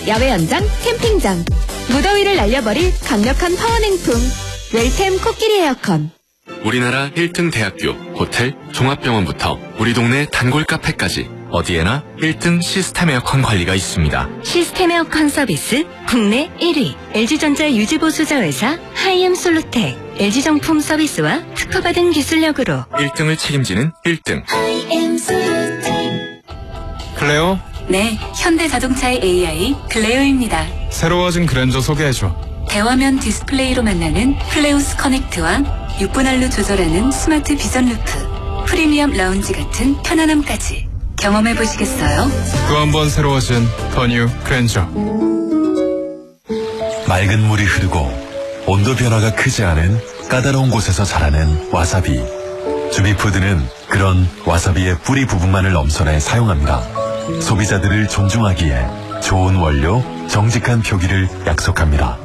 야외 연장, 캠핑장. 무더위를 날려버릴 강력한 파워냉풍. 웰템 코끼리 에어컨. 우리나라 1등 대학교, 호텔, 종합병원부터 우리 동네 단골 카페까지 어디에나 1등 시스템 에어컨 관리가 있습니다. 시스템 에어컨 서비스 국내 1위 LG전자 유지보수자회사 하이엠솔루텍. LG정품 서비스와 특허받은 기술력으로 1등을 책임지는 1등 클레오? 네, 현대자동차의 AI 클레오입니다. 새로워진 그랜저 소개해줘. 대화면 디스플레이로 만나는 플레우스 커넥트와 6분할로 조절하는 스마트 비전 루프, 프리미엄 라운지 같은 편안함까지 경험해보시겠어요? 또 한 번 새로워진 더 뉴 그랜저. 맑은 물이 흐르고 온도 변화가 크지 않은 까다로운 곳에서 자라는 와사비. 주비푸드는 그런 와사비의 뿌리 부분만을 엄선해 사용합니다. 소비자들을 존중하기에 좋은 원료, 정직한 표기를 약속합니다.